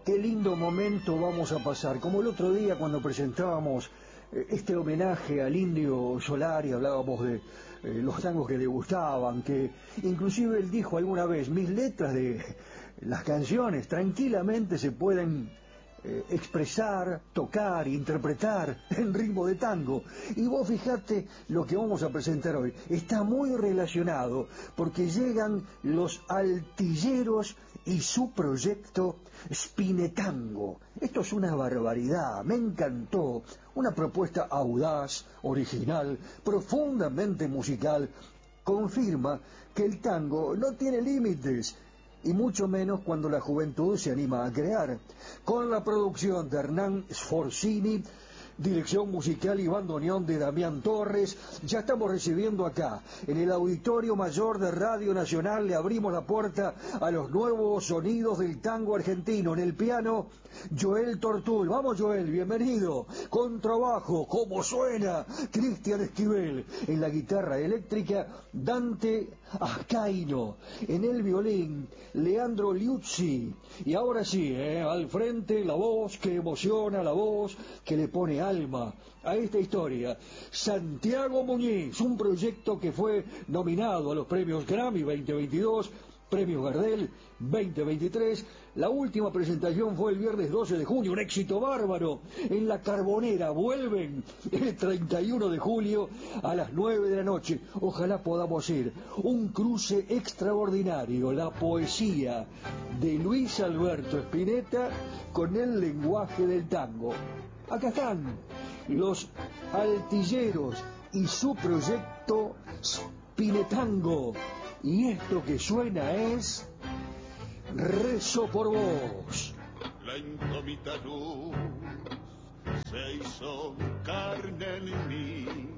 Qué lindo momento vamos a pasar, como el otro día cuando presentábamos este homenaje al Indio Solari, hablábamos de los tangos que le gustaban, que inclusive él dijo alguna vez, mis letras de las canciones tranquilamente se pueden expresar, tocar, interpretar en ritmo de tango. Y vos fijate lo que vamos a presentar hoy, está muy relacionado porque llegan los Altilleros y su proyecto Spinetango. Esto es una barbaridad, me encantó, una propuesta audaz, original, profundamente musical, confirma que el tango no tiene límites, y mucho menos cuando la juventud se anima a crear. Con la producción de Hernán Sforzini, dirección musical y bandoneón de Damián Torres, ya estamos recibiendo acá, en el Auditorio Mayor de Radio Nacional, le abrimos la puerta a los nuevos sonidos del tango argentino. En el piano, Joel Tortul. Vamos, Joel, bienvenido. Contrabajo, ¿cómo suena? Cristian Esquivel. En la guitarra eléctrica, Dante Ascaino. En el violín, Leandro Liuzzi. Y ahora sí, al frente, la voz que emociona, la voz que le pone alma a esta historia, Santiago Muñiz, un proyecto que fue nominado a los premios Grammy 2022, premios Gardel 2023, la última presentación fue el viernes 12 de junio, un éxito bárbaro, en La Carbonera. Vuelven el 31 de julio a las 9 de la noche, ojalá podamos ir, un cruce extraordinario, la poesía de Luis Alberto Spinetta con el lenguaje del tango. Acá están los Altilleros y su proyecto Spinetango. Y esto que suena es Rezo por vos. La indómita luz se hizo carne en mí,